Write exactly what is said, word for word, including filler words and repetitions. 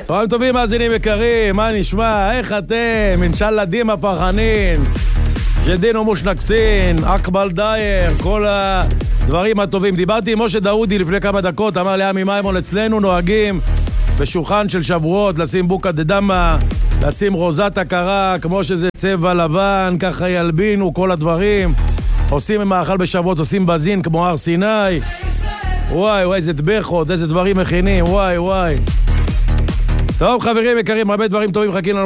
צהריים טובים מאזינים יקרים, מה נשמע? איך אתם? אינשאללה דימה פרחנין, ג'דינו מושנקסין, אקבל דייר, כל הדברים הטובים. דיברתי עם משה דאודי לפני כמה דקות, אמר לי עמי מימון, אצלנו נוהגים בשולחן של שבועות לשים בוקה דדמה, לשים רוזת הקרה, כמו שזה צבע לבן, ככה ילבינו כל הדברים. עושים מאכל בשבועות, עושים בזין כמו הר סיני. וואי וואי, איזה דבחות, איזה דברים מכינים, וואי וואי. טוב חברים יקרים, הרבה דברים טובים חכים לנו